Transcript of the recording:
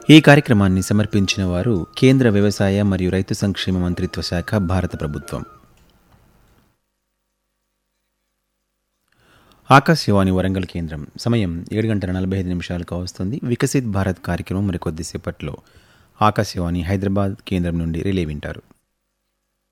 ఈ కార్యక్రమాన్ని సమర్పించిన వారు కేంద్ర వ్యవసాయ మరియు రైతు సంక్షేమ మంత్రిత్వ శాఖ, భారత ప్రభుత్వం. ఆకాశవాణి వరంగల్ కేంద్రం. సమయం 7:45 కావస్తుంది. వికసిత్ భారత్ కార్యక్రమం మరికొద్దిసేపట్లో ఆకాశవాణి హైదరాబాద్ కేంద్రం నుండి రిలే వింటారు.